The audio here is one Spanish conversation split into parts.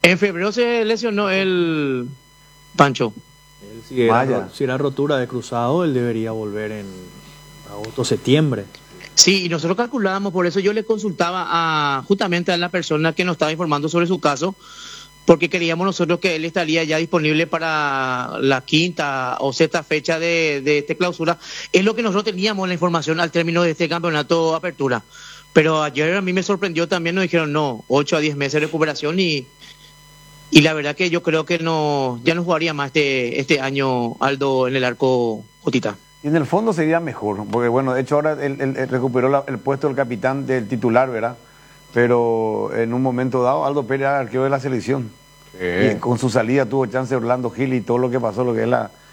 En febrero se lesionó el Pancho. Él, si era rotura de cruzado, él debería volver en agosto, septiembre. Sí, y nosotros calculábamos, por eso yo le consultaba justamente a la persona que nos estaba informando sobre su caso, porque queríamos nosotros que él estaría ya disponible para la quinta o sexta fecha de esta clausura. Es lo que nosotros teníamos la información al término de este campeonato apertura. Pero ayer a mí me sorprendió también, nos dijeron no, 8 a 10 meses de recuperación y la verdad que yo creo que ya no jugaría más este año Aldo en el arco Jotita. Y en el fondo sería mejor, porque bueno, de hecho ahora él recuperó el puesto del capitán, del titular, ¿verdad? Pero en un momento dado Aldo Pérez era arquero de la selección. Y con su salida tuvo chance Orlando Gil y todo lo que pasó, lo que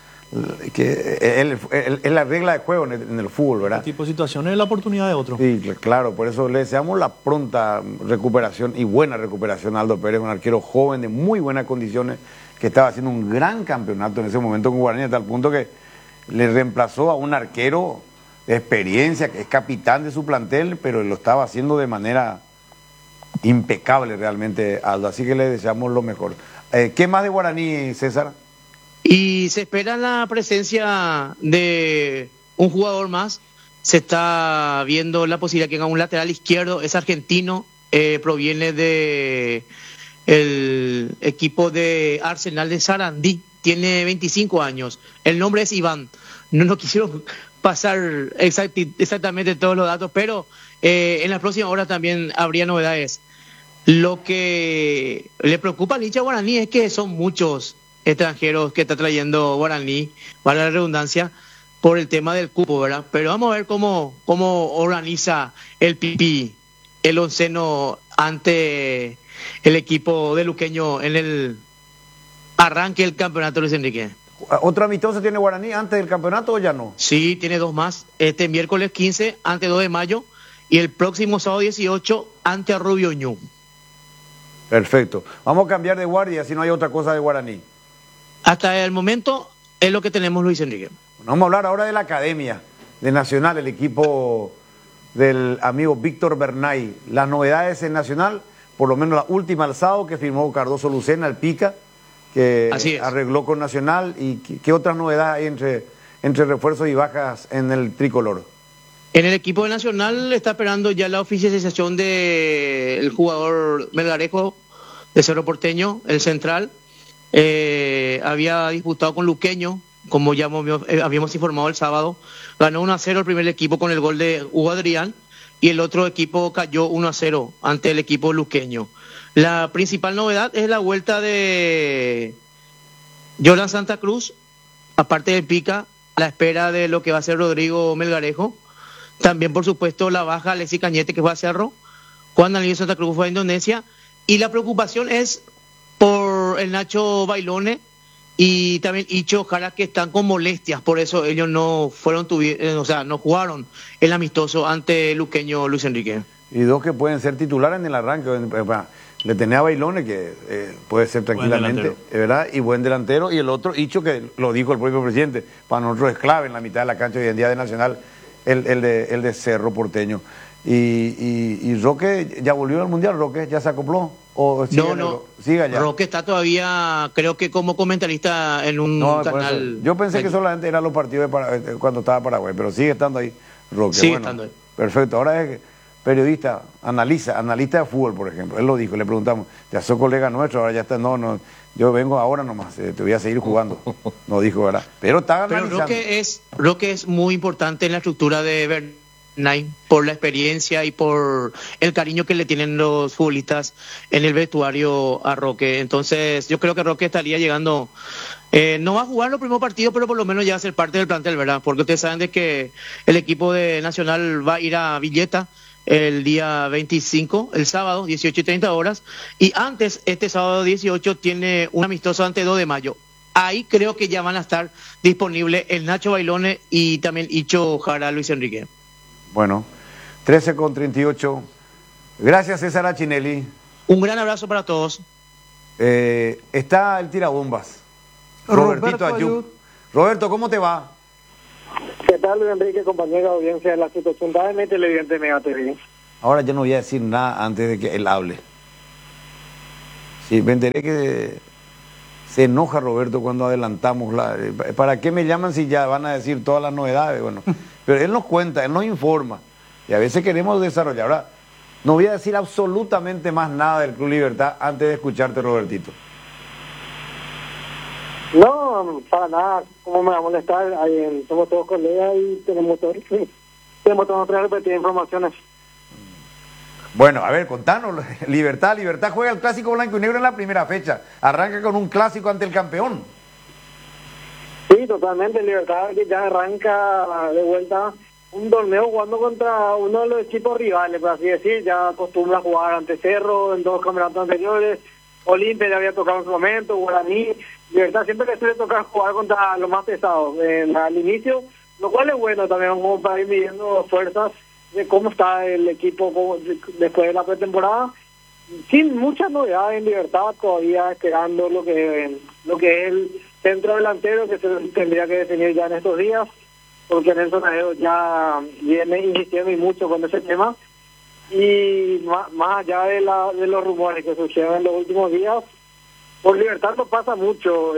es la regla de juego en el fútbol, ¿verdad? Este tipo de situaciones es la oportunidad de otro. Sí, claro, por eso le deseamos la pronta recuperación y buena recuperación a Aldo Pérez, un arquero joven de muy buenas condiciones, que estaba haciendo un gran campeonato en ese momento con Guaraní, hasta el punto que le reemplazó a un arquero de experiencia, que es capitán de su plantel, pero lo estaba haciendo de manera impecable realmente, Aldo. Así que le deseamos lo mejor. ¿Qué más de Guaraní, César? Y se espera la presencia de un jugador más. Se está viendo la posibilidad que haga un lateral izquierdo. Es argentino, proviene de el equipo de Arsenal de Sarandí. Tiene 25 años. El nombre es Iván. No quisieron pasar exactamente todos los datos, pero en las próximas horas también habría novedades. Lo que le preocupa al hincha guaraní es que son muchos extranjeros que está trayendo Guaraní, para la redundancia, por el tema del cupo, ¿verdad? Pero vamos a ver cómo organiza el Pipí, el onceno, ante el equipo de Luqueño en el arranque del campeonato, Luis Enrique. ¿Otro amistoso tiene Guaraní antes del campeonato o ya no? Sí, tiene dos más. Este miércoles 15 ante 2 de mayo y el próximo sábado 18 ante Rubio Ñu. Perfecto. Vamos a cambiar de guardia si no hay otra cosa de Guaraní. Hasta el momento es lo que tenemos, Luis Enrique. Bueno, vamos a hablar ahora de la Academia de Nacional, el equipo del amigo Víctor Bernay. Las novedades en Nacional, por lo menos la última al sábado que firmó Cardoso Lucena, el Pica, que arregló con Nacional. ¿Y qué otras novedades hay entre refuerzos y bajas en el tricolor? En el equipo de Nacional está esperando ya la oficialización del jugador Melgarejo de Cerro Porteño, el central. Había disputado con Luqueño, como ya habíamos informado el sábado. Ganó 1-0 el primer equipo con el gol de Hugo Adrián y el otro equipo cayó 1-0 ante el equipo luqueño. La principal novedad es la vuelta de Jordan Santa Cruz, aparte del Pica, a la espera de lo que va a ser Rodrigo Melgarejo. También, por supuesto, la baja Alexis Cañete, que fue a Cerro. Juan Daniel Santa Cruz fue a Indonesia. Y la preocupación es por el Nacho Bailone y también Icho Jara, que están con molestias. Por eso ellos no no jugaron el amistoso ante Luqueño, Luis Enrique. Y dos que pueden ser titulares en el arranque. Le tenía a Bailone, que puede ser tranquilamente, ¿verdad? Y buen delantero. Y el otro, Icho, que lo dijo el propio presidente, para nosotros es clave en la mitad de la cancha hoy en día de Nacional, el de Cerro Porteño. Y Roque, ¿ya volvió al Mundial? ¿Roque ya se acopló? ¿O sigue allá? Roque está todavía, creo que como comentarista en un canal. Yo pensé que solamente eran los partidos cuando estaba Paraguay, pero sigue estando ahí Roque. Sigue estando ahí. Perfecto. Ahora es periodista, analista de fútbol, por ejemplo. Él lo dijo, le preguntamos, ya sos colega nuestro, ahora ya está, yo vengo ahora nomás, te voy a seguir jugando. No dijo, ¿verdad? Pero está analizando. Roque es muy importante en la estructura de Bernay, por la experiencia y por el cariño que le tienen los futbolistas en el vestuario a Roque. Entonces, yo creo que Roque estaría llegando. No va a jugar los primeros partidos, pero por lo menos ya va a ser parte del plantel, ¿verdad? Porque ustedes saben de que el equipo de Nacional va a ir a Villeta el día 25, el sábado, 18:30 horas, y antes, este sábado 18, tiene un amistoso ante 2 de mayo. Ahí creo que ya van a estar disponibles el Nacho Bailone y también Icho Jara, Luis Enrique. Bueno, 13:38. Gracias, César Achinelli. Un gran abrazo para todos. Está el tirabombas, Robertito Ayub. Roberto, ¿cómo te va? ¿Qué tal, Luis Enrique, compañero de audiencia de la situación de televidente Mega TV? Ahora yo no voy a decir nada antes de que él hable. Sí, me enteré que se enoja Roberto cuando adelantamos. ¿Para qué me llaman si ya van a decir todas las novedades? Bueno, pero él nos cuenta, él nos informa. Y a veces queremos desarrollar. Ahora, no voy a decir absolutamente más nada del Club Libertad antes de escucharte, Robertito. No, para nada, ¿cómo me va a molestar? Somos todos colegas y tenemos todas nuestras repetidas informaciones. Bueno, a ver, contanos, Libertad juega el Clásico Blanco y Negro en la primera fecha, arranca con un clásico ante el campeón. Sí, totalmente, Libertad que ya arranca de vuelta un torneo jugando contra uno de los equipos rivales, por así decir, ya acostumbra a jugar ante Cerro en 2 campeonatos anteriores, Olimpia ya había tocado en su momento, Guaraní, Libertad siempre le suele tocar jugar contra los más pesados al inicio, lo cual es bueno también como para ir midiendo fuerzas de cómo está el equipo después de la pretemporada, sin muchas novedades en Libertad, todavía esperando lo que es el centro delantero que se tendría que definir ya en estos días, porque Nelson Aedo ya viene insistiendo y mucho con ese tema, y más allá de los rumores que surgieron en los últimos días, por Libertad no pasa mucho.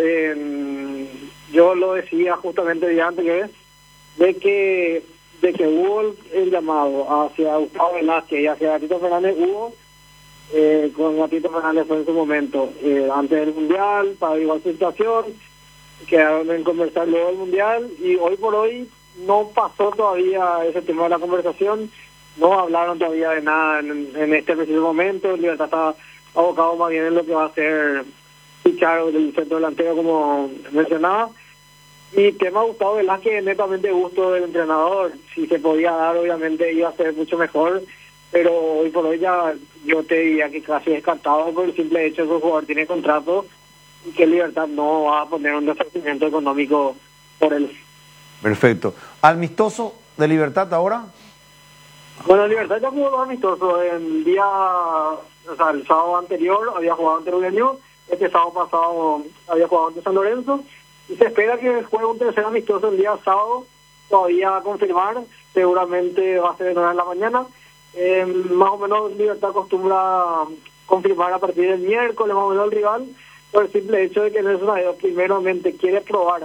Yo lo decía justamente de antes de que hubo el llamado hacia Gustavo Velázquez y hacia Gatito Fernández, con Gatito Fernández fue en su momento, antes del Mundial, para averiguar su situación, quedaron en conversar luego del Mundial, y hoy por hoy no pasó todavía ese tema de la conversación, no hablaron todavía de nada en este preciso momento. Libertad está abocado más bien en lo que va a ser fichar del centro delantero, como mencionaba. Y tema Gustavo Velázquez, netamente gusto del entrenador. Si se podía dar, obviamente iba a ser mucho mejor, pero hoy por hoy ya yo te diría que casi descartado por el simple hecho de que el jugador tiene contrato y que Libertad no va a poner un desafecimiento económico por él. Perfecto. ¿Amistoso de Libertad ahora? Bueno, Libertad ya jugó 2 amistosos. El sábado anterior había jugado ante Uruguayo, este sábado pasado había jugado ante San Lorenzo, y se espera que juegue un tercer amistoso el día sábado, todavía a confirmar, seguramente va a ser de 9 de la mañana. Más o menos Libertad acostumbra a confirmar a partir del miércoles más o menos el rival, por el simple hecho de que Nelson Aedo primeramente quiere probar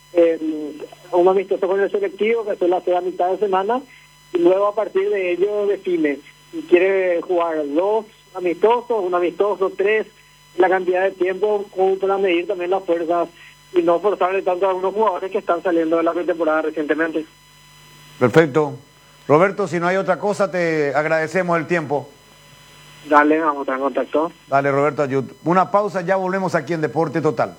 un amistoso con el selectivo, que suele hacer a mitad de semana, y luego a partir de ello define si quiere jugar 2 amistosos, 1 amistoso, 3, la cantidad de tiempo, como para medir también las fuerzas y no forzarle tanto a algunos jugadores que están saliendo de la pretemporada recientemente. Perfecto. Roberto, si no hay otra cosa, te agradecemos el tiempo. Dale, vamos a estar en contacto. Dale, Roberto Ayud. Una pausa, ya volvemos aquí en Deporte Total.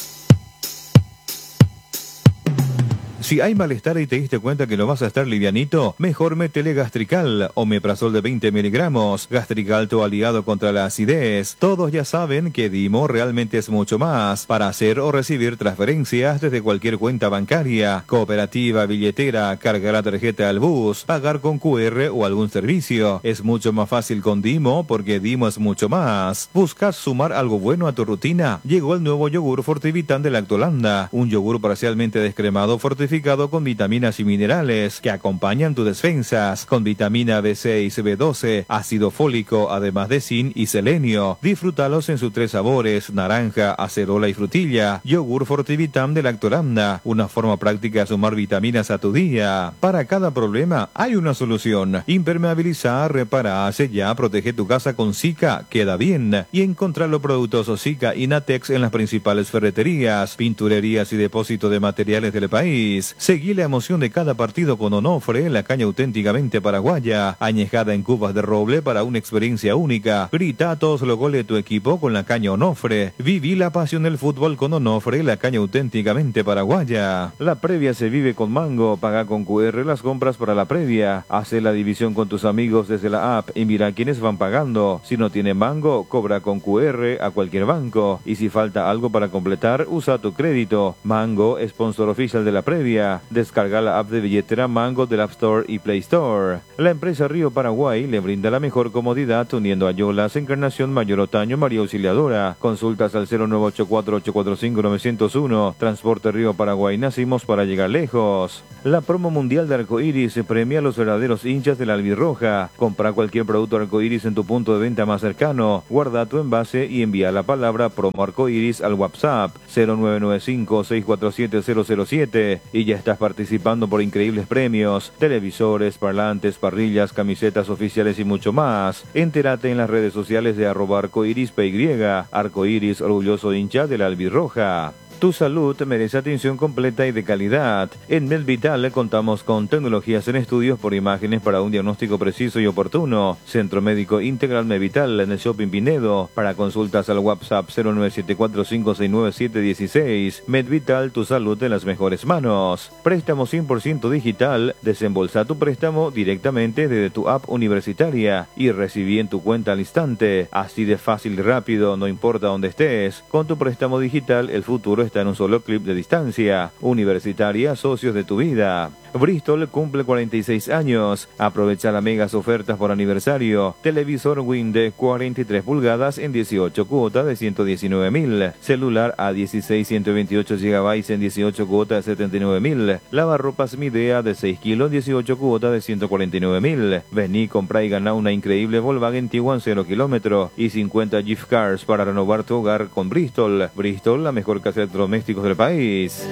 Si hay malestar y te diste cuenta que no vas a estar livianito, mejor métele Gastrical, omeprazol de 20 miligramos. Gastrical, tu aliado contra la acidez. Todos ya saben que Dimo realmente es mucho más. Para hacer o recibir transferencias desde cualquier cuenta bancaria, cooperativa, billetera, cargar la tarjeta al bus, pagar con QR o algún servicio. Es mucho más fácil con Dimo porque Dimo es mucho más. ¿Buscas sumar algo bueno a tu rutina? Llegó el nuevo yogur Fortivitan de Lactolanda, un yogur parcialmente descremado fortificado con vitaminas y minerales que acompañan tus defensas, con vitamina B6, B12, ácido fólico, además de zinc y selenio. Disfrútalos en sus 3 sabores, naranja, acerola y frutilla. Yogur Fortivitam de Lactolanda, una forma práctica de sumar vitaminas a tu día. Para cada problema hay una solución. Impermeabiliza, repara, sella, protege tu casa con Zika, queda bien. Y encontrar los productos Zika y Natex en las principales ferreterías, pinturerías y depósitos de materiales del país. Seguí la emoción de cada partido con Onofre, la caña auténticamente paraguaya, añejada en cubas de roble para una experiencia única. Grita a todos los goles de tu equipo con la caña Onofre. Viví la pasión del fútbol con Onofre, la caña auténticamente paraguaya. La previa se vive con Mango. Paga con QR las compras para la previa. Hace la división con tus amigos desde la app y mira quiénes van pagando. Si no tiene Mango, cobra con QR a cualquier banco. Y si falta algo para completar, usa tu crédito. Mango, sponsor oficial de la previa. Colombia. Descarga la app de billetera Mango del App Store y Play Store. La empresa Río Paraguay le brinda la mejor comodidad uniendo a Yolas, Encarnación, Mayor Otaño, María Auxiliadora. Consultas al 0984-845-901. Transporte Río Paraguay, nacimos para llegar lejos. La promo mundial de Arcoiris premia a los verdaderos hinchas de la albirroja. Compra cualquier producto Arcoiris en tu punto de venta más cercano. Guarda tu envase y envía la palabra promo Arcoiris al WhatsApp 0995-647-007 y ya estás participando por increíbles premios, televisores, parlantes, parrillas, camisetas oficiales y mucho más. Entérate en las redes sociales de @arcoirispy, Arcoiris, orgulloso hincha de la albirroja. Tu salud merece atención completa y de calidad. En MedVital contamos con tecnologías en estudios por imágenes para un diagnóstico preciso y oportuno. Centro Médico Integral MedVital en el Shopping Pinedo. Para consultas al WhatsApp 0974569716. MedVital, tu salud en las mejores manos. Préstamo 100% digital. Desembolsa tu préstamo directamente desde tu app universitaria y recibí en tu cuenta al instante. Así de fácil y rápido, no importa dónde estés. Con tu préstamo digital, el futuro está en un solo clip de distancia. Universitaria, socios de tu vida. Bristol cumple 46 años. Aprovecha las megas ofertas por aniversario. Televisor Win de 43 pulgadas en 18 cuotas de 119.000. Celular a 16 128 GB en 18 cuotas de 79.000. Lavarropas Midea de 6 kilos 18 cuotas de 149.000. Vení, compra y gana una increíble Volkswagen Tiguan 0 kilómetros y 50 gift cards para renovar tu hogar con Bristol. Bristol, la mejor casa de electrodomésticos del país.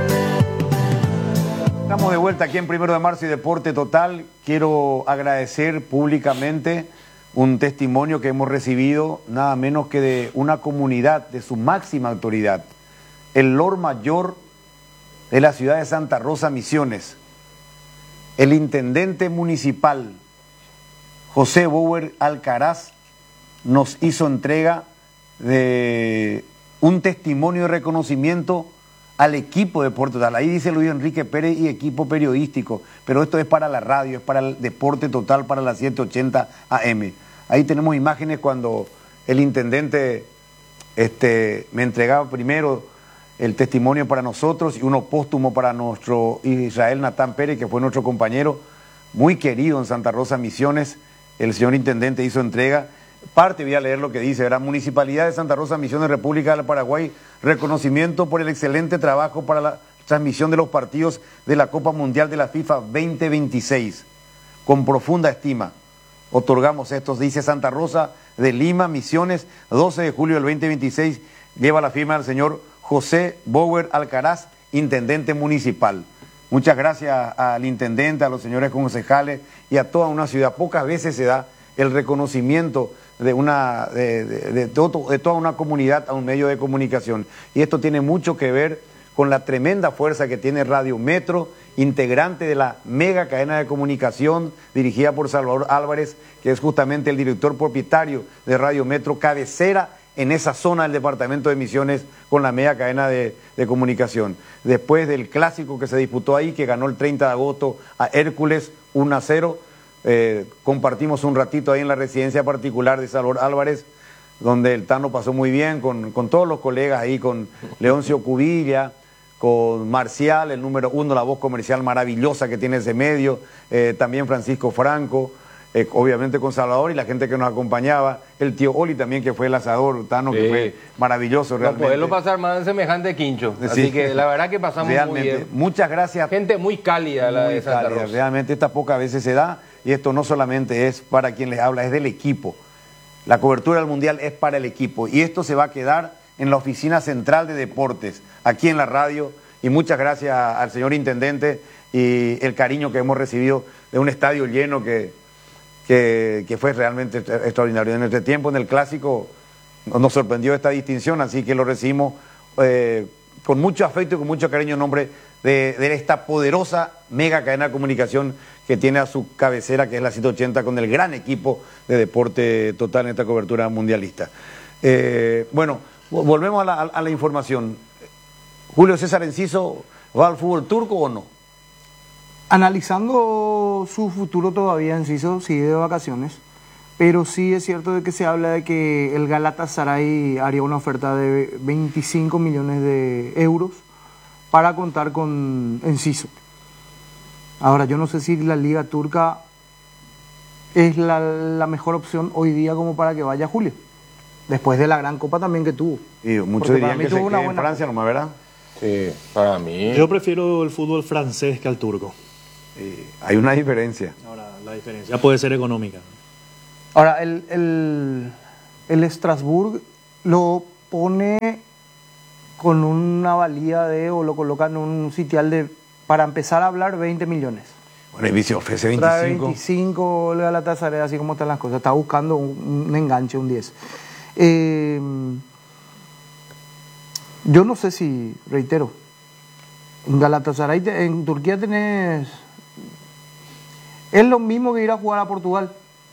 Estamos de vuelta aquí en 1 de marzo y Deporte Total. Quiero agradecer públicamente un testimonio que hemos recibido nada menos que de una comunidad, de su máxima autoridad, el Lord Mayor de la ciudad de Santa Rosa, Misiones, el intendente municipal José Bower Alcaraz, nos hizo entrega de un testimonio de reconocimiento al equipo de Deporte Total. Ahí dice Luis Enrique Pérez y equipo periodístico, pero esto es para la radio, es para el Deporte Total, para las 780 AM. Ahí tenemos imágenes cuando el intendente me entregaba primero el testimonio para nosotros y uno póstumo para nuestro Israel Natán Pérez, que fue nuestro compañero muy querido en Santa Rosa, Misiones. El señor intendente hizo entrega. Parte, voy a leer lo que dice, ¿verdad? Municipalidad de Santa Rosa, Misiones, República del Paraguay, reconocimiento por el excelente trabajo para la transmisión de los partidos de la Copa Mundial de la FIFA 2026. Con profunda estima, otorgamos estos, dice Santa Rosa de Lima, Misiones, 12 de julio del 2026, lleva la firma del señor José Bower Alcaraz, intendente municipal. Muchas gracias al intendente, a los señores concejales y a toda una ciudad. Pocas veces se da el reconocimiento de toda una comunidad a un medio de comunicación. Y esto tiene mucho que ver con la tremenda fuerza que tiene Radio Metro, integrante de la mega cadena de comunicación dirigida por Salvador Álvarez, que es justamente el director propietario de Radio Metro, cabecera en esa zona del departamento de Misiones con la mega cadena de comunicación. Después del clásico que se disputó ahí, que ganó el 30 de agosto a Hércules 1-0, compartimos un ratito ahí en la residencia particular de Salvador Álvarez, donde el Tano pasó muy bien con todos los colegas ahí, con Leoncio Cubilla, con Marcial, el número 1, la voz comercial maravillosa que tiene ese medio, también Francisco Franco, obviamente con Salvador y la gente que nos acompañaba, el tío Oli también, que fue el asador, Tano, que fue maravilloso realmente. No poderlo pasar más en semejante quincho, así que la verdad que pasamos realmente, muy bien. Muchas gracias. Gente muy cálida la de Santa Rosa. Realmente esta pocas veces se da, y esto no solamente es para quien les habla, es del equipo. La cobertura del Mundial es para el equipo, y esto se va a quedar en la oficina central de deportes, aquí en la radio, y muchas gracias al señor intendente y el cariño que hemos recibido de un estadio lleno que fue realmente extraordinario. En este tiempo, en el Clásico, nos sorprendió esta distinción, así que lo recibimos con mucho afecto y con mucho cariño en nombre de esta poderosa mega cadena de comunicación que tiene a su cabecera, que es la 780, con el gran equipo de Deporte Total en esta cobertura mundialista. Bueno, volvemos a la información. Julio César Enciso, ¿va al fútbol turco o no? Analizando su futuro todavía, Enciso sigue de vacaciones, pero sí es cierto de que se habla de que el Galatasaray haría una oferta de 25 millones de euros para contar con Enciso. Ahora, yo no sé si la Liga Turca es la mejor opción hoy día como para que vaya Julio, después de la gran copa también que tuvo. Y muchos Porque dirían que se tuvo una quede en buena Francia nomás, ¿verdad? Sí, para mí. Yo prefiero el fútbol francés que al turco. Hay una diferencia. Ahora, la diferencia puede ser económica. Ahora, el Strasbourg lo pone con una valía o lo coloca en un sitial de, para empezar a hablar, 20 millones. Bueno, el vicio ofrece Trae 25. 25 el Galatasaray, así como están las cosas. Está buscando un enganche, un 10. Yo no sé si, reitero, en Galatasaray, en Turquía tenés... Es lo mismo que ir a jugar a Portugal.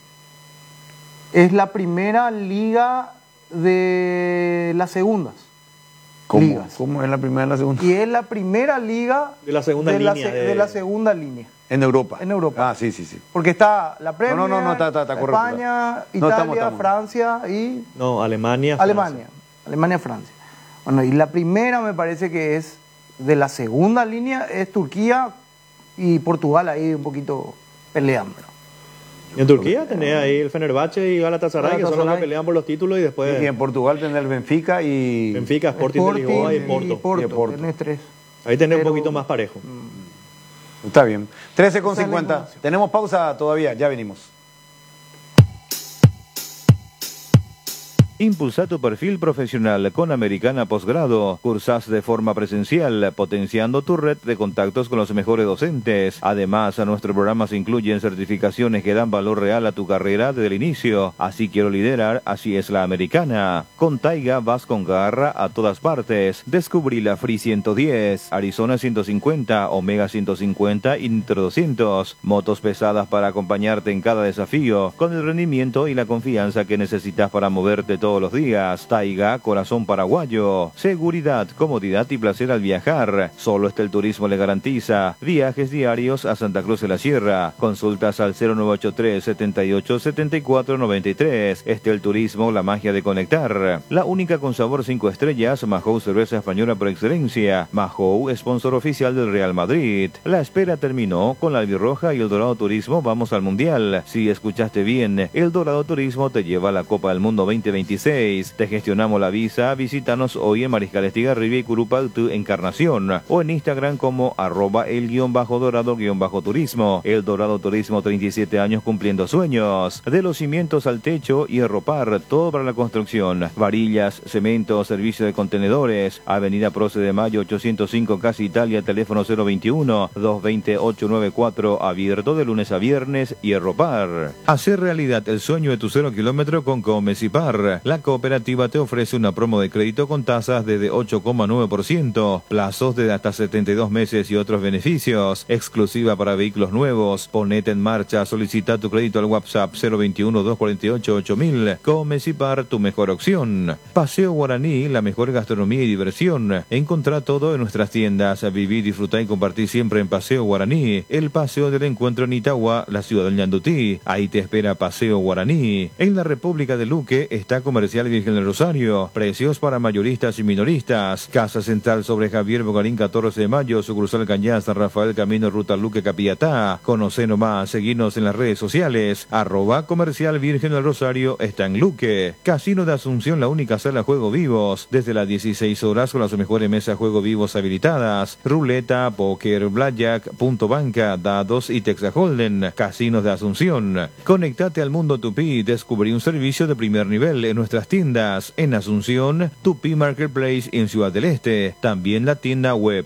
Es la primera liga de las segundas. Ligas. ¿Cómo es la primera y la segunda? Y es la primera liga De la segunda línea. de la segunda línea. En Europa. En Europa. Ah, sí, sí, sí. Porque está la Premier, No, está correcto. España, No, Italia, estamos. Francia y No, Alemania. Alemania. Alemania, Francia. Bueno, y la primera me parece que es de la segunda línea, es Turquía y Portugal ahí un poquito pelean. En Turquía tenés ahí el Fenerbahce y Galatasaray, que son los que pelean por los títulos, y después Y en Portugal tenés el Benfica y... Benfica, Sporting de Lisboa y Porto. Y Porto. Tenés tres. Ahí tenés Pero- un poquito más parejo. Está bien. 13:50. Esa es la información. Tenemos pausa todavía, ya venimos. Impulsa tu perfil profesional con Americana Posgrado. Cursás de forma presencial, potenciando tu red de contactos con los mejores docentes. Además, nuestros programas incluyen certificaciones que dan valor real a tu carrera desde el inicio. Así quiero liderar, así es la Americana. Con Taiga vas con garra a todas partes. Descubrí la Free 110, Arizona 150, Omega 150 y Nitro 200. Motos pesadas para acompañarte en cada desafío, con el rendimiento y la confianza que necesitas para moverte todos los días. Taiga, corazón paraguayo. Seguridad, comodidad y placer al viajar. Solo Estel Turismo le garantiza. Viajes diarios a Santa Cruz de la Sierra. Consultas al 0983 78 74 93. Estel Turismo, la magia de conectar. La única con sabor 5 estrellas, Mahou, cerveza española por excelencia. Mahou, sponsor oficial del Real Madrid. La espera terminó. Con la albirroja y el Dorado Turismo vamos al Mundial. Si escuchaste bien, el Dorado Turismo te lleva a la Copa del Mundo 2026. Te gestionamos la visa. Visítanos hoy en Mariscal Estigarribia y Curupaltu, Encarnación, o en Instagram como @el_dorado_turismo. El Dorado Turismo, 37 años cumpliendo sueños. De los cimientos al techo, Hierro Par, todo para la construcción. Varillas, cemento, servicio de contenedores. Avenida Proce de Mayo 805, Casa Italia, teléfono 021 220 894, abierto de lunes a viernes. Hierro Par. Hacer realidad el sueño de tu 0 kilómetro con Comecipar. La cooperativa te ofrece una promo de crédito con tasas desde 8,9%, plazos de hasta 72 meses y otros beneficios, exclusiva para vehículos nuevos. Ponete en marcha, solicita tu crédito al WhatsApp 021-248-8000. Comecipar, tu mejor opción. Paseo Guaraní, la mejor gastronomía y diversión. Encontrá todo en nuestras tiendas. Viví, disfrutá y compartí siempre en Paseo Guaraní. El paseo del encuentro en Itagua, la ciudad del Ñandutí. Ahí te espera Paseo Guaraní. En la República de Luque está Comercial Virgen del Rosario. Precios para mayoristas y minoristas. Casa Central sobre Javier Bogarín 14 de mayo, sucursal Cañá, San Rafael, Camino Ruta Luque, Capillatá. Conocé nomás, seguinos en las redes sociales. @Comercial Virgen del Rosario está en Luque. Casino de Asunción, la única sala juego vivos. Desde las 16 horas con las mejores mesas juego vivos habilitadas. Ruleta, póker, blackjack, punto banca, dados y Texas Holden. Casinos de Asunción. Conectate al mundo Tupí. Descubrí un servicio de primer nivel en nuestras tiendas. En Asunción, Tupí Marketplace en Ciudad del Este. También la tienda web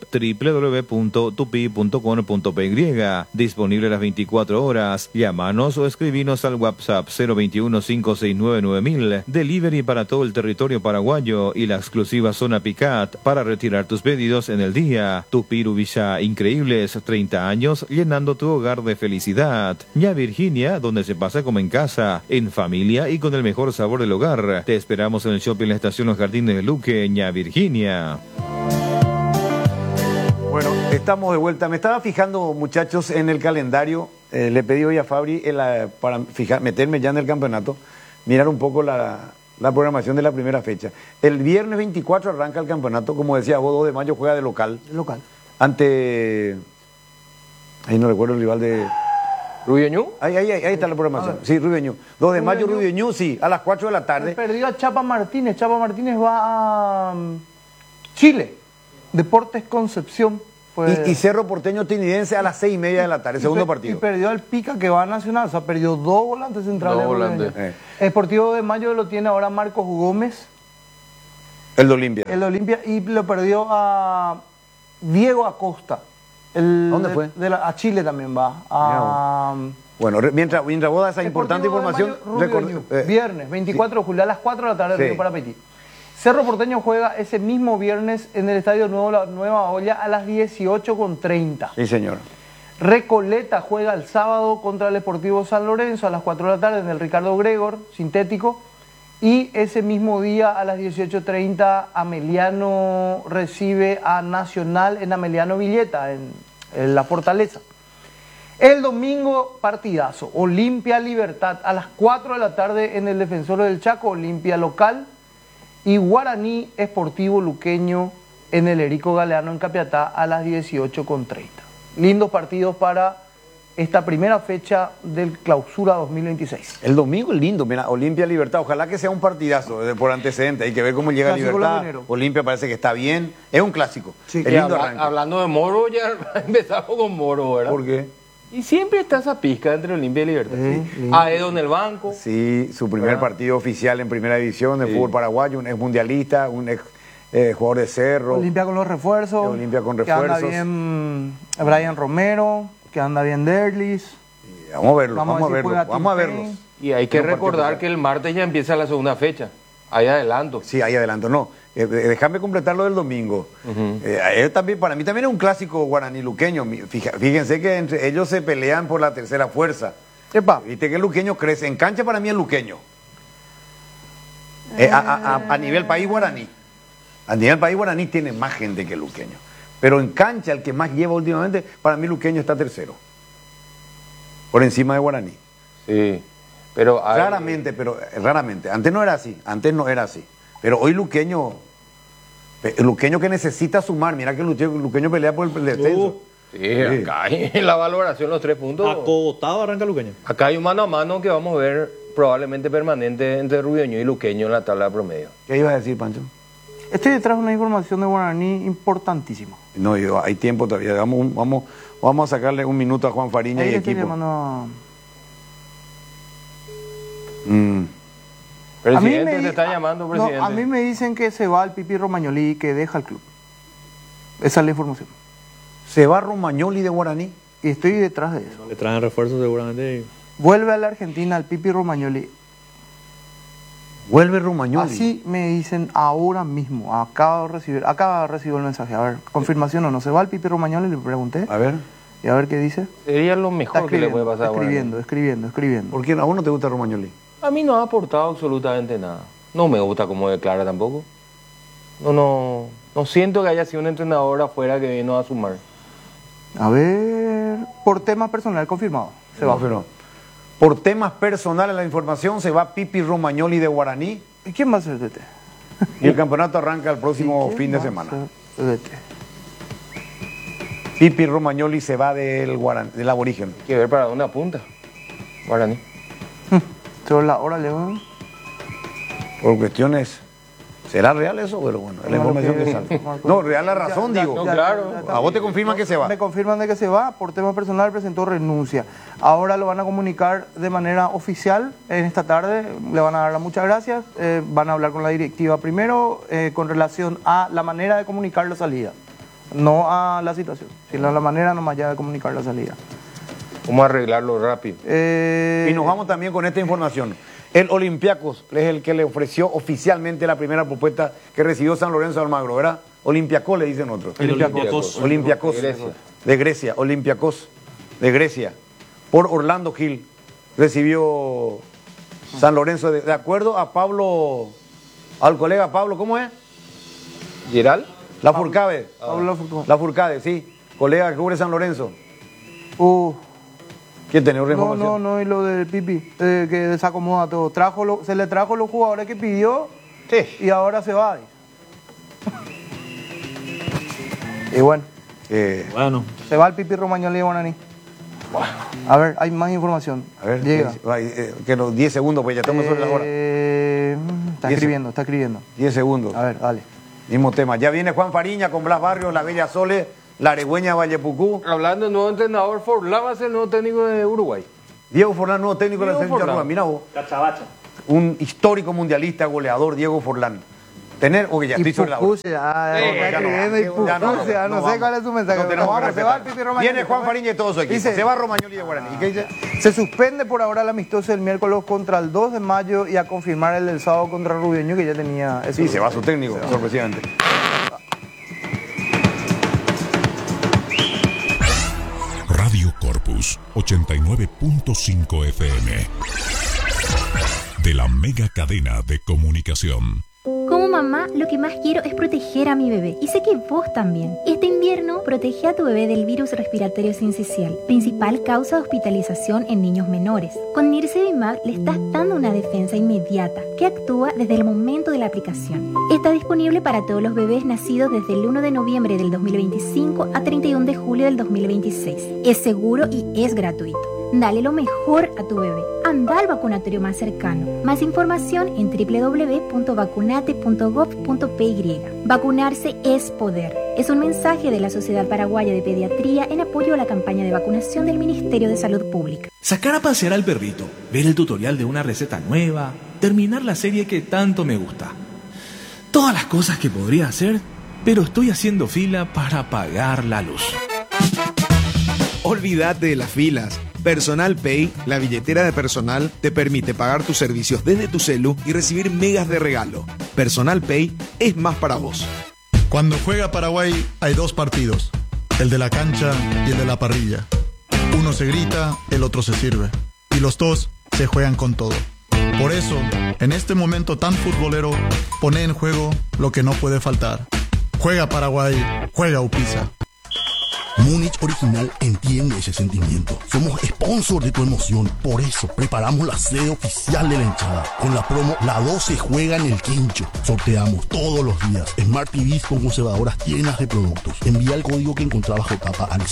www.tupi.com.py. Disponible las 24 horas. Llámanos o escribinos al WhatsApp 021-569-9000. Delivery para todo el territorio paraguayo y la exclusiva zona Picat para retirar tus pedidos en el día. Tupí Rubilla, increíbles 30 años llenando tu hogar de felicidad. Ña Virginia, donde se pasa como en casa, en familia y con el mejor sabor del hogar. Te esperamos en el shopping La Estación Los Jardines de Luque, Ña Virginia. Bueno, estamos de vuelta. Me estaba fijando, muchachos, en el calendario. Le pedí hoy a Fabri para meterme ya en el campeonato, mirar un poco la programación de la primera fecha. El viernes 24 arranca el campeonato, como decía vos, 2 de mayo juega de local. Local. Ante... Ahí no recuerdo el rival de... ¿Rubio Ñu? Ahí está la programación. Sí, Rubio Ñu. 2 de mayo, Rubio Ñu, sí, a las 4 de la tarde. Perdió a Chapa Martínez. Chapa Martínez va a Chile. Deportes Concepción. Y Cerro Porteño Tinidense a las 6:30 de la tarde, segundo partido. Y perdió al Pica, que va a Nacional. O sea, perdió 2 volantes centrales. 2 volantes. Deportivo de Mayo lo tiene ahora Marcos Gómez. El de Olimpia. El de Olimpia. Y lo perdió a Diego Acosta. ¿Dónde fue? A Chile también va. Bueno, mientras vos das esa importante información... Viernes, 24 de julio, a las 4 de la tarde, Río Parapetí. Cerro Porteño juega ese mismo viernes en el Estadio Nuevo La Nueva Olla a las 18:30. Sí, señor. Recoleta juega el sábado contra el Sportivo San Lorenzo a las 4 de la tarde en el Ricardo Gregor, sintético. Y ese mismo día a las 18:30 Ameliano recibe a Nacional en Ameliano Villeta, en La Fortaleza. El domingo, partidazo, Olimpia Libertad a las 4 de la tarde en el Defensor del Chaco, Olimpia local. Y Guaraní Esportivo Luqueño en el Erico Galeano en Capiatá a las 18:30. Lindos partidos para esta primera fecha del Clausura 2026. El domingo es lindo, mira, Olimpia Libertad, ojalá que sea un partidazo por antecedente, hay que ver cómo llega Clásico Libertad. lagunero. Olimpia parece que está bien, es un clásico. Sí, es Y lindo arranque. hablando de Moro, ya empezamos con Moro, ¿verdad? ¿Por qué? Y siempre está esa pizca entre Olimpia y Libertad. Aedo en el banco. Sí, su primer partido oficial en primera división de fútbol paraguayo, un ex mundialista, un ex jugador de Cerro. Olimpia con los refuerzos. Olimpia con Que anda refuerzos. bien Brian Romero, que anda bien Derlis. Vamos a verlo, Vamos a ver si juega vamos a Tim verlos. Payne. Y hay que No, recordar partido que el martes ya empieza la segunda fecha. Ahí adelanto. Sí, ahí adelanto. No, déjame completar lo del domingo. También, para mí también es un clásico guaraní luqueño. Fíjense que entre ellos se pelean por la tercera fuerza. Epa. Viste que el luqueño crece. En cancha para mí es luqueño. A nivel país guaraní. A nivel país guaraní tiene más gente que el luqueño. Pero en cancha el que más lleva últimamente, para mí luqueño está tercero. Por encima de guaraní. Sí. Pero Raramente. Antes no era así. Pero hoy luqueño que necesita sumar. Mira que el luqueño pelea por el descenso. Sí, acá hay en la valoración los 3 puntos. Acogotado arranca Luqueño. Acá hay un mano a mano que vamos a ver probablemente permanente entre Rubioño y Luqueño en la tabla de promedio. ¿Qué ibas a decir, Pancho? Estoy detrás de una información de Guaraní importantísima. No, hay tiempo todavía. Vamos a sacarle un minuto a Juan Fariña Ahí y le estoy equipo. llamando a... Presidente, te está llamando, presidente. No, a mí me dicen que se va al Pipi Romagnoli y que deja el club. Esa es la información. Se va Romagnoli de Guaraní. Y estoy detrás de eso. Le traen refuerzos seguramente. Vuelve a la Argentina al Pipi Romagnoli. Vuelve Romagnoli. Así me dicen ahora mismo. Acabo de recibir el mensaje. A ver, confirmación o no. ¿Se va al Pipi Romagnoli? Le pregunté. A ver. Y a ver qué dice. Sería lo mejor Está que le puede pasar a escribiendo. ¿Por qué a vos no te gusta Romagnoli? A mí no ha aportado absolutamente nada. No me gusta cómo declara tampoco. No siento que haya sido un entrenador afuera que vino a sumar. A ver, por tema personal confirmado. Se va. Pero por temas personales la información se va Pipi Romagnoli de Guaraní ¿Y quién va a ser DT? y el campeonato arranca el próximo ¿Quién fin de va a semana. ser DT? Pipi Romagnoli se va del aborigen. Hay que ver para dónde apunta. Guaraní. Sobre la hora, León. Por cuestiones... ¿Será real eso? Pero bueno, es la información que sale. No, real la razón, digo. No, claro. A vos te confirman que se va. Me confirman de que se va. Por tema personal presentó renuncia. Ahora lo van a comunicar de manera oficial en esta tarde. Le van a dar las muchas gracias. Van a hablar con la directiva primero con relación a la manera de comunicar la salida. No a la situación, sino a la manera nomás ya de comunicar la salida. Vamos a arreglarlo rápido. Y nos vamos también con esta información. El Olympiacos es el que le ofreció oficialmente la primera propuesta que recibió San Lorenzo de Almagro, ¿verdad? Olympiacos le dicen otros. Olympiacos de Grecia. Olympiacos de Grecia. Por Orlando Gil recibió San Lorenzo de acuerdo a Pablo, al colega Pablo, ¿cómo es? ¿Giral? La Furcade. Pablo Furcade. La Furcade, sí. Colega que cubre San Lorenzo. ¿Quién tenía información? No, y lo del Pipi, que desacomoda todo. Se le trajo los jugadores que pidió y ahora se va. Y bueno. Se va el Pipi Romagnoli de Guaraní. Bueno. A ver, hay más información. A ver, llega. Que los 10 segundos, pues ya estamos sobre la hora. Está escribiendo. 10 segundos. A ver, dale. Mismo tema. Ya viene Juan Fariña con Blas Barrios, la Bella Sole, la Aregüeña Vallepucú. Hablando del nuevo entrenador, Forlán va a ser el nuevo técnico de Uruguay. Diego Forlán, nuevo técnico de la selección de Uruguay. Mira vos. Cachabacha. Un histórico mundialista, goleador, Diego Forlán. Tener, oye, ya estoy sobre la hora. No sé cuál es su mensaje. Se va el Pipi Romagnoli. Viene Juan Fariña y todo su equipo. Se va Romagnoli de Guaraní. ¿Y qué dice? Se suspende por ahora el amistoso del miércoles contra el 2 de mayo y a confirmar el del sábado contra Rubeño, que ya tenía... Sí, se va su técnico, sorpresivamente. Radio Corpus 89.5 FM de la mega cadena de comunicación. Como mamá, lo que más quiero es proteger a mi bebé. Y sé que vos también. Este invierno, protege a tu bebé del virus respiratorio sincicial, principal causa de hospitalización en niños menores. Con Nirsevimab le estás dando una defensa inmediata que actúa desde el momento de la aplicación. Está disponible para todos los bebés nacidos desde el 1 de noviembre del 2025 a 31 de julio del 2026. Es seguro y es gratuito. Dale lo mejor a tu bebé. Anda al vacunatorio más cercano. Más información en www.vacunate.gov.py. Vacunarse es poder. Es un mensaje de la Sociedad Paraguaya de Pediatría en apoyo a la campaña de vacunación del Ministerio de Salud Pública. Sacar a pasear al perrito, ver el tutorial de una receta nueva, terminar la serie que tanto me gusta. Todas las cosas que podría hacer, pero estoy haciendo fila para pagar la luz. Olvídate de las filas. Personal Pay, la billetera de personal, te permite pagar tus servicios desde tu celu y recibir megas de regalo. Personal Pay es más para vos. Cuando juega Paraguay hay dos partidos, el de la cancha y el de la parrilla. Uno se grita, el otro se sirve. Y los dos se juegan con todo. Por eso, en este momento tan futbolero, pone en juego lo que no puede faltar. Juega Paraguay, juega Upisa. Múnich Original entiende ese sentimiento. Somos sponsor de tu emoción. Por eso preparamos la sede oficial de la hinchada. Con la promo La 12 juega en el quincho. Sorteamos todos los días Smart TVs con conservadoras llenas de productos. Envía el código que encontrás bajo tapa al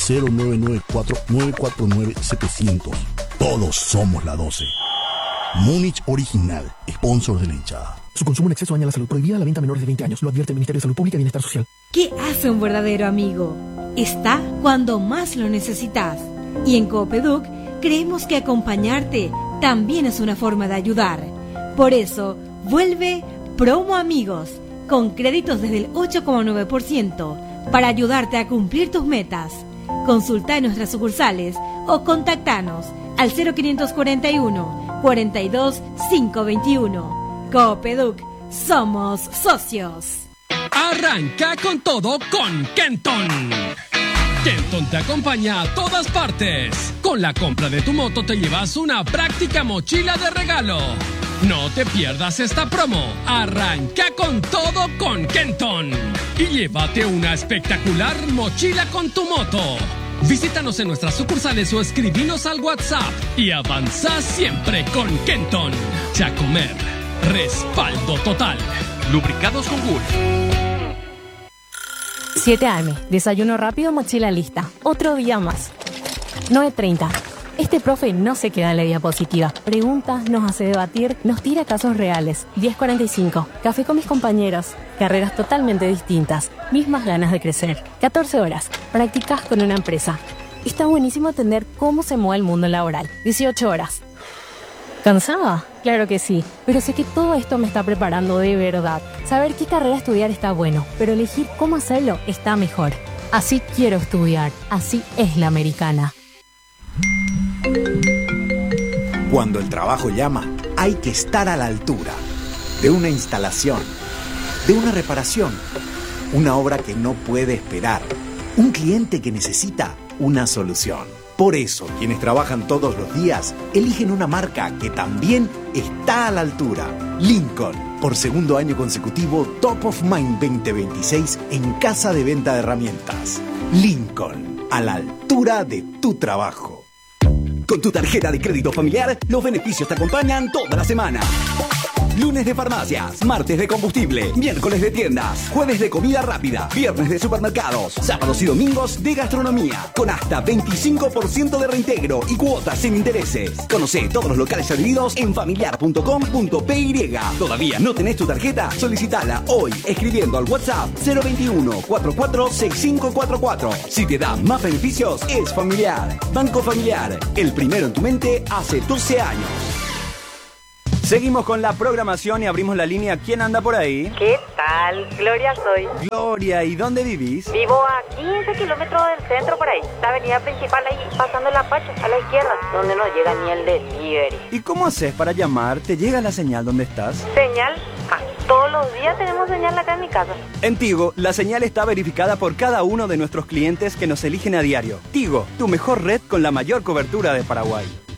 0994-949-700. Todos somos La 12. Múnich Original, sponsor de la hinchada. Su consumo en exceso daña la salud. Prohibida la venta a menores de 20 años. Lo advierte el Ministerio de Salud Pública y Bienestar Social. ¿Qué hace un verdadero amigo? Está cuando más lo necesitas. Y en Copeduc creemos que acompañarte también es una forma de ayudar. Por eso, vuelve Promo Amigos, con créditos desde el 8,9% para ayudarte a cumplir tus metas. Consulta en nuestras sucursales o contactanos al 0541 42 521. Copeduc, somos socios. Arranca con todo con Kenton. Kenton te acompaña a todas partes. Con la compra de tu moto te llevas una práctica mochila de regalo. No te pierdas esta promo. Arranca con todo con Kenton y llévate una espectacular mochila con tu moto. Visítanos en nuestras sucursales o escribinos al WhatsApp y avanza siempre con Kenton. Chacomer, respaldo total. Lubricados con Gulf. 7 AM, desayuno rápido, mochila lista. Otro día más. 9:30. Este profe no se queda en la diapositiva. Preguntas, nos hace debatir, nos tira casos reales. 10:45. Café con mis compañeros. Carreras totalmente distintas. Mismas ganas de crecer. 14 horas. Practicas con una empresa. Está buenísimo entender cómo se mueve el mundo laboral. 18 horas. ¿Cansada? Claro que sí, pero sé que todo esto me está preparando de verdad. Saber qué carrera estudiar está bueno, pero elegir cómo hacerlo está mejor. Así quiero estudiar, así es la americana. Cuando el trabajo llama, hay que estar a la altura de una instalación, de una reparación, una obra que no puede esperar, un cliente que necesita una solución. Por eso, quienes trabajan todos los días eligen una marca que también está a la altura. Lincoln, por segundo año consecutivo, Top of Mind 2026 en Casa de Venta de Herramientas. Lincoln, a la altura de tu trabajo. Con tu tarjeta de crédito familiar, los beneficios te acompañan toda la semana. Lunes de farmacias, martes de combustible, miércoles de tiendas, jueves de comida rápida, viernes de supermercados, sábados y domingos de gastronomía, con hasta 25% de reintegro y cuotas sin intereses. Conoce todos los locales adheridos en familiar.com.py. ¿Todavía no tenés tu tarjeta? Solicitala hoy escribiendo al WhatsApp 021 44 6544. Si te da más beneficios, es Familiar. Banco Familiar, el primero en tu mente hace 12 años. Seguimos con la programación y abrimos la línea. ¿Quién anda por ahí? ¿Qué tal? Gloria soy. Gloria, ¿y dónde vivís? Vivo a 15 kilómetros del centro por ahí. La avenida principal ahí, pasando el Apache, a la izquierda, donde no llega ni el delivery. ¿Y cómo haces para llamar? ¿Te llega la señal donde estás? ¿Señal? Todos los días tenemos señal acá en mi casa. En Tigo, la señal está verificada por cada uno de nuestros clientes que nos eligen a diario. Tigo, tu mejor red con la mayor cobertura de Paraguay.